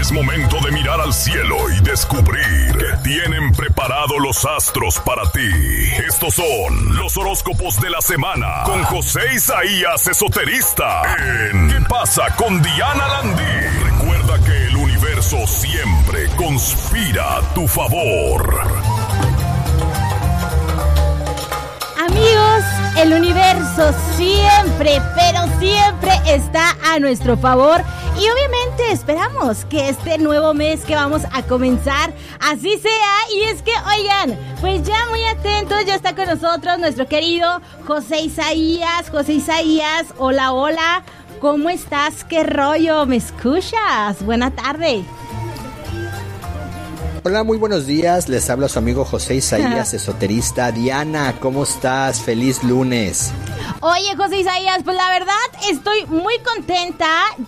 Es momento de mirar al cielo y descubrir qué tienen preparado los astros para ti. Estos son los horóscopos de la semana con José Isaías Esoterista en ¿Qué pasa con Diana Landí? Recuerda que el universo siempre conspira a tu favor. Amigos, el universo siempre, pero siempre está a nuestro favor. Y obviamente esperamos que este nuevo mes que vamos a comenzar así sea. Y es que, oigan, pues ya muy atentos, ya está con nosotros nuestro querido José Isaías. José Isaías, hola, hola, ¿cómo estás? ¿Qué rollo? ¿Me escuchas? Buena tarde. Hola, muy buenos días, les habla su amigo José Isaías, esoterista. Diana, ¿cómo estás? Feliz lunes. Oye, José Isaías, pues la verdad estoy muy contenta,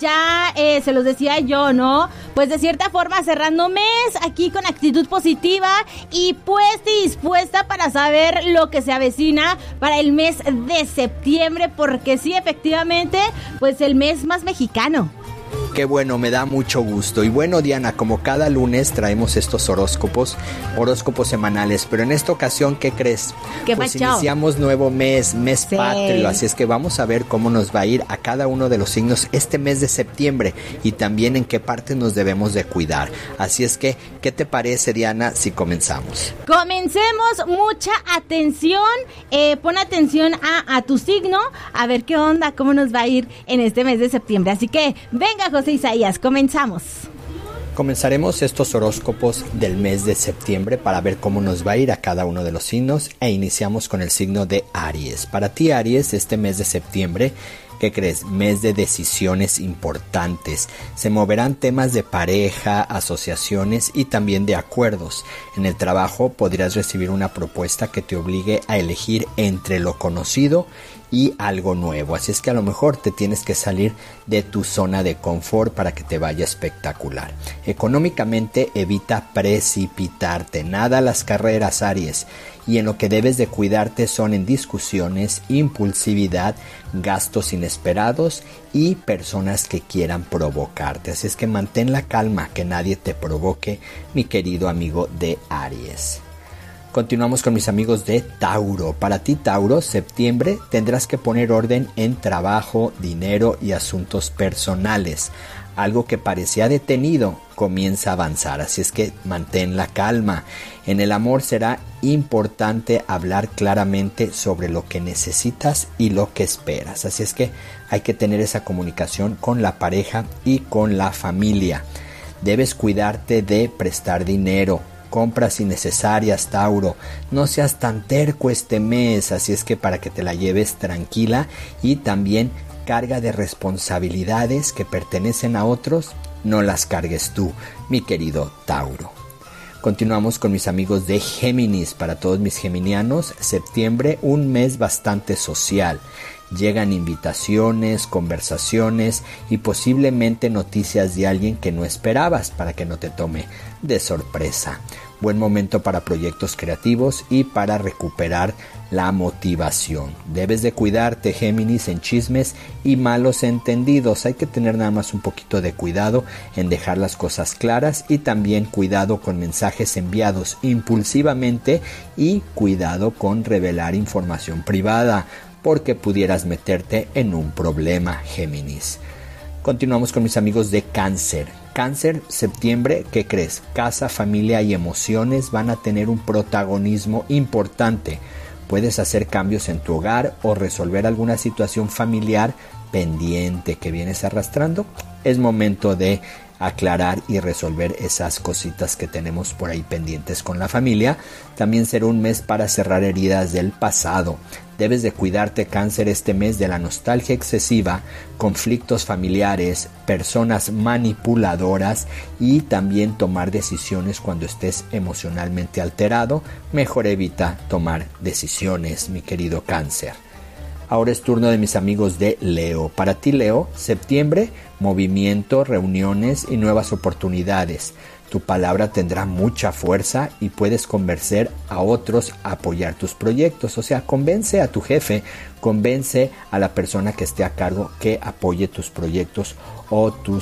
ya se los decía yo, ¿no? Pues de cierta forma cerrando mes aquí con actitud positiva y puesta y dispuesta para saber lo que se avecina para el mes de septiembre, porque sí, efectivamente, pues el mes más mexicano. Qué bueno, me da mucho gusto. Y bueno, Diana, como cada lunes traemos estos horóscopos semanales, pero en esta ocasión, ¿qué crees? Pues iniciamos nuevo mes sí. Patrio, así es que vamos a ver cómo nos va a ir a cada uno de los signos este mes de septiembre y también en qué parte nos debemos de cuidar. Así es que, ¿qué te parece, Diana, si comenzamos? Comencemos, mucha atención, pon atención a tu signo, a ver qué onda, cómo nos va a ir en este mes de septiembre. Así que, venga, José Isaías, comenzamos. Comenzaremos estos horóscopos del mes de septiembre para ver cómo nos va a ir a cada uno de los signos e iniciamos con el signo de Aries. Para ti, Aries, este mes de septiembre, ¿qué crees? Mes de decisiones importantes. Se moverán temas de pareja, asociaciones y también de acuerdos. En el trabajo podrías recibir una propuesta que te obligue a elegir entre lo conocido y algo nuevo. Así es que a lo mejor te tienes que salir de tu zona de confort para que te vaya espectacular. Económicamente evita precipitarte. Nada a las carreras, Aries. Y en lo que debes de cuidarte son en discusiones, impulsividad, gastos inesperados y personas que quieran provocarte. Así es que mantén la calma, que nadie te provoque, mi querido amigo de Aries. Continuamos con mis amigos de Tauro. Para ti, Tauro, septiembre tendrás que poner orden en trabajo, dinero y asuntos personales. Algo que parecía detenido comienza a avanzar, así es que mantén la calma. En el amor será importante hablar claramente sobre lo que necesitas y lo que esperas. Así es que hay que tener esa comunicación con la pareja y con la familia. Debes cuidarte de prestar dinero. Compras innecesarias, Tauro. No seas tan terco este mes, así es que para que te la lleves tranquila y también carga de responsabilidades que pertenecen a otros, no las cargues tú, mi querido Tauro. Continuamos con mis amigos de Géminis. Para todos mis geminianos, septiembre, un mes bastante social. Llegan invitaciones, conversaciones y posiblemente noticias de alguien que no esperabas para que no te tome de sorpresa. Buen momento para proyectos creativos y para recuperar la motivación. Debes de cuidarte, Géminis, en chismes y malos entendidos. Hay que tener nada más un poquito de cuidado en dejar las cosas claras y también cuidado con mensajes enviados impulsivamente y cuidado con revelar información privada, porque pudieras meterte en un problema, Géminis. Continuamos con mis amigos de Cáncer. Cáncer, septiembre, ¿qué crees? Casa, familia y emociones van a tener un protagonismo importante. Puedes hacer cambios en tu hogar o resolver alguna situación familiar pendiente que vienes arrastrando. Es momento de aclarar y resolver esas cositas que tenemos por ahí pendientes con la familia. También será un mes para cerrar heridas del pasado. Debes de cuidarte, Cáncer, este mes de la nostalgia excesiva, conflictos familiares, personas manipuladoras y también tomar decisiones cuando estés emocionalmente alterado. Mejor evita tomar decisiones, mi querido Cáncer. Ahora es turno de mis amigos de Leo. Para ti, Leo, septiembre, movimiento, reuniones y nuevas oportunidades. Tu palabra tendrá mucha fuerza y puedes convencer a otros a apoyar tus proyectos. O sea, convence a tu jefe, convence a la persona que esté a cargo que apoye tus proyectos o tus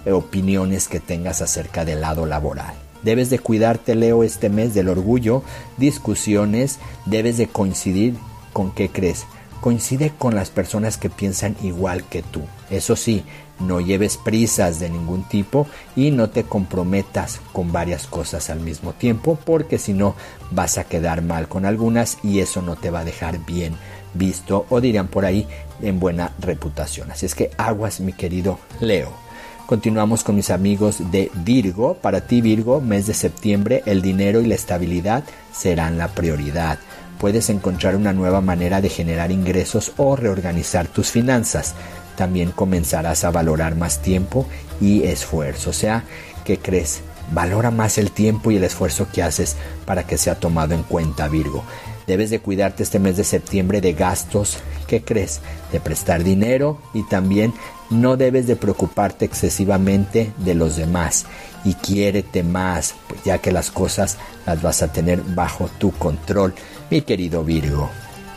opiniones que tengas acerca del lado laboral. Debes de cuidarte, Leo, este mes del orgullo, discusiones, debes de coincidir con ¿qué crees? Coincide con las personas que piensan igual que tú. Eso sí, no lleves prisas de ningún tipo y no te comprometas con varias cosas al mismo tiempo, porque si no vas a quedar mal con algunas y eso no te va a dejar bien visto, o dirían por ahí, en buena reputación. Así es que aguas, mi querido Leo. Continuamos con mis amigos de Virgo. Para ti, Virgo, mes de septiembre, el dinero y la estabilidad serán la prioridad. Puedes encontrar una nueva manera de generar ingresos o reorganizar tus finanzas. También comenzarás a valorar más tiempo y esfuerzo. O sea, ¿qué crees? Valora más el tiempo y el esfuerzo que haces para que sea tomado en cuenta, Virgo. Debes de cuidarte este mes de septiembre de gastos, ¿qué crees? De prestar dinero, y también no debes de preocuparte excesivamente de los demás y quiérete más, pues ya que las cosas las vas a tener bajo tu control, mi querido Virgo.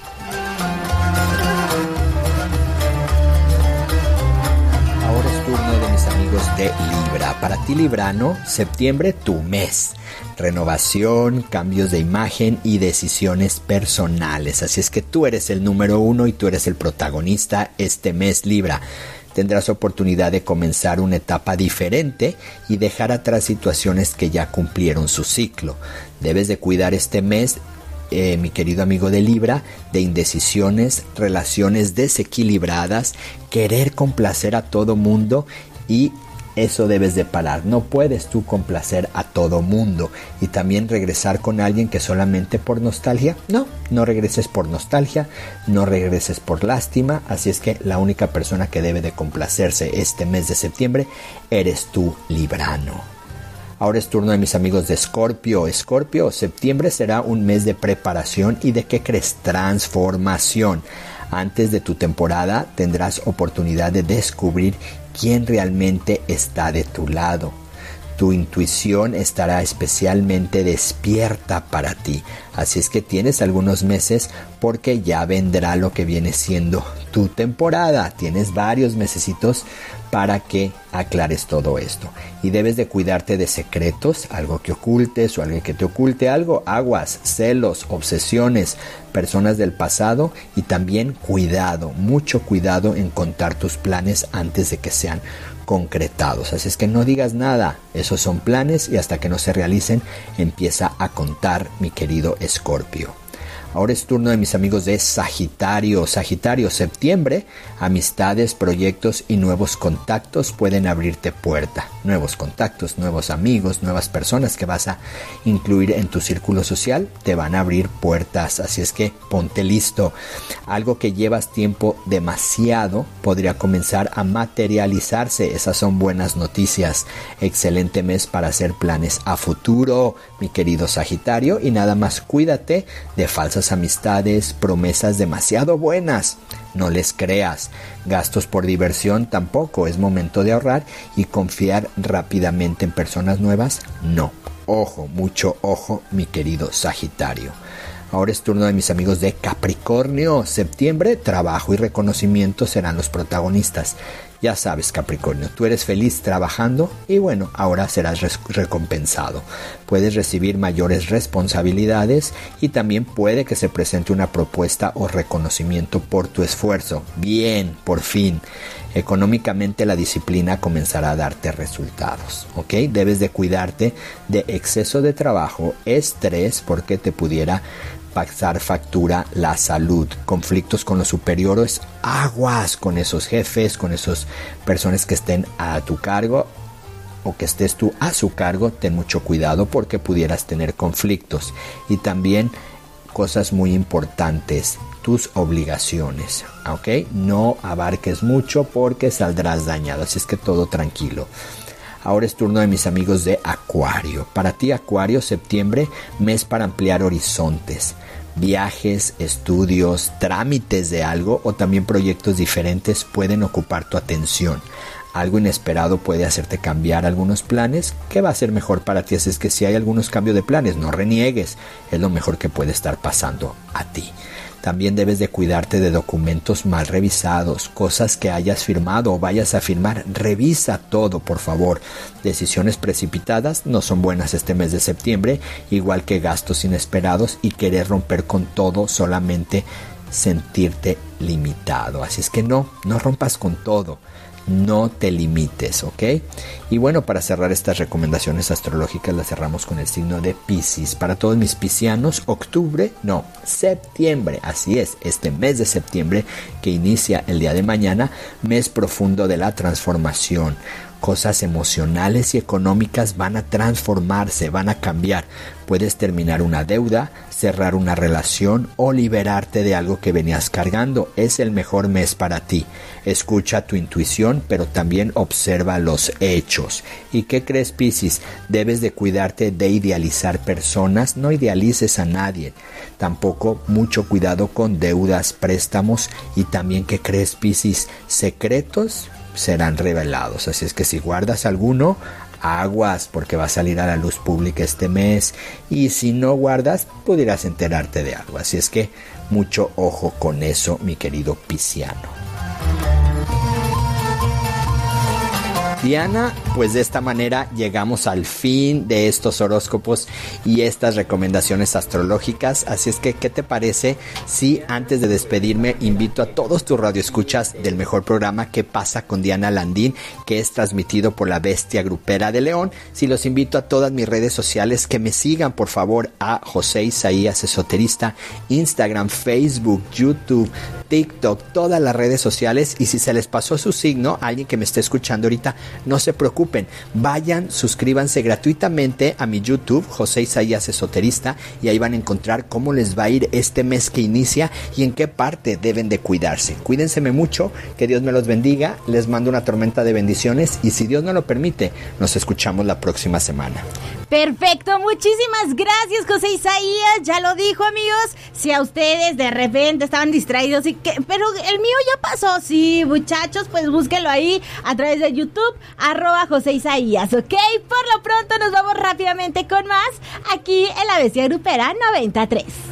Ahora es turno de mis amigos de Libra. Para ti, Librano, septiembre, tu mes. Renovación, cambios de imagen y decisiones personales. Así es que tú eres el número uno y tú eres el protagonista este mes, Libra. Tendrás oportunidad de comenzar una etapa diferente y dejar atrás situaciones que ya cumplieron su ciclo. Debes de cuidar este mes, mi querido amigo de Libra, de indecisiones, relaciones desequilibradas, querer complacer a todo mundo, y eso debes de parar. No puedes tú complacer a todo mundo. Y también regresar con alguien que solamente por nostalgia. No regreses por nostalgia, no regreses por lástima. Así es que la única persona que debe de complacerse este mes de septiembre eres tú, Librano. Ahora es turno de mis amigos de Escorpio. Escorpio, septiembre será un mes de preparación y de, ¿qué crees? Transformación. Antes de tu temporada tendrás oportunidad de descubrir quién realmente está de tu lado. Tu intuición estará especialmente despierta para ti. Así es que tienes algunos meses porque ya vendrá lo que viene siendo tu temporada. Tienes varios mesecitos para que aclares todo esto. Y debes de cuidarte de secretos, algo que ocultes o alguien que te oculte algo. Aguas, celos, obsesiones, personas del pasado, y también cuidado, mucho cuidado en contar tus planes antes de que sean concretados. Así es que no digas nada, esos son planes y hasta que no se realicen empieza a contar, mi querido Escorpio. Ahora es turno de mis amigos de Sagitario. Sagitario, septiembre, amistades, proyectos y nuevos contactos pueden abrirte puerta. Nuevos contactos, nuevos amigos, nuevas personas que vas a incluir en tu círculo social te van a abrir puertas. Así es que ponte listo. Algo que llevas tiempo demasiado podría comenzar a materializarse. Esas son buenas noticias. Excelente mes para hacer planes a futuro, mi querido Sagitario. Y nada más cuídate de falsas amistades, promesas demasiado buenas, no les creas. Gastos por diversión tampoco, es momento de ahorrar y confiar rápidamente en personas nuevas. No, ojo, mucho ojo, mi querido Sagitario. Ahora es turno de mis amigos de Capricornio. Septiembre, trabajo y reconocimiento serán los protagonistas. Ya sabes, Capricornio, tú eres feliz trabajando y bueno, ahora serás recompensado. Puedes recibir mayores responsabilidades y también puede que se presente una propuesta o reconocimiento por tu esfuerzo. Bien, por fin. Económicamente la disciplina comenzará a darte resultados, ¿ok? Debes de cuidarte de exceso de trabajo, estrés, porque te pudiera pasar factura la salud. Conflictos con los superiores, aguas con esos jefes, con esas personas que estén a tu cargo o que estés tú a su cargo. Ten mucho cuidado porque pudieras tener conflictos. Y también cosas muy importantes, tus obligaciones, ¿ok? No abarques mucho porque saldrás dañado, así es que todo tranquilo. Ahora es turno de mis amigos de Acuario. Para ti, Acuario, septiembre, mes para ampliar horizontes. Viajes, estudios, trámites de algo o también proyectos diferentes pueden ocupar tu atención. Algo inesperado puede hacerte cambiar algunos planes que va a ser mejor para ti. Así es que si hay algunos cambios de planes, no reniegues. Es lo mejor que puede estar pasando a ti. También debes de cuidarte de documentos mal revisados, cosas que hayas firmado o vayas a firmar. Revisa todo, por favor. Decisiones precipitadas no son buenas este mes de septiembre, igual que gastos inesperados y querer romper con todo, solamente sentirte limitado. Así es que no rompas con todo. No te limites, ¿ok? Y bueno, para cerrar estas recomendaciones astrológicas, las cerramos con el signo de Piscis. Para todos mis piscianos, septiembre, así es, este mes de septiembre que inicia el día de mañana, mes profundo de la transformación. Cosas emocionales y económicas van a transformarse, van a cambiar. Puedes terminar una deuda, cerrar una relación o liberarte de algo que venías cargando. Es el mejor mes para ti. Escucha tu intuición, pero también observa los hechos. ¿Y qué crees, Piscis? Debes de cuidarte de idealizar personas. No idealices a nadie. Tampoco mucho cuidado con deudas, préstamos. Y también, ¿qué crees, Piscis? Secretos serán revelados, así es que si guardas alguno, aguas, porque va a salir a la luz pública este mes, y si no guardas, pudieras enterarte de algo, así es que mucho ojo con eso, mi querido pisciano. Diana, pues de esta manera llegamos al fin de estos horóscopos y estas recomendaciones astrológicas, así es que ¿qué te parece si antes de despedirme invito a todos tus radioescuchas del mejor programa ¿Qué pasa con Diana Landín?, que es transmitido por la Bestia Grupera de León? Si los invito a todas mis redes sociales que me sigan por favor a José Isaías Esoterista, Instagram, Facebook, YouTube, TikTok, todas las redes sociales, y si se les pasó su signo a alguien que me esté escuchando ahorita, no se preocupen, vayan, suscríbanse gratuitamente a mi YouTube, José Isaías Esoterista, y ahí van a encontrar cómo les va a ir este mes que inicia y en qué parte deben de cuidarse. Cuídense mucho, que Dios me los bendiga, les mando una tormenta de bendiciones y si Dios no lo permite, nos escuchamos la próxima semana. Perfecto, muchísimas gracias, José Isaías, ya lo dijo, amigos. Si a ustedes de repente estaban distraídos y que, pero el mío ya pasó, sí, muchachos, pues búsquenlo ahí a través de YouTube, @José Isaías, ¿ok? Por lo pronto nos vamos rápidamente con más aquí en la Bestia Grupera 93.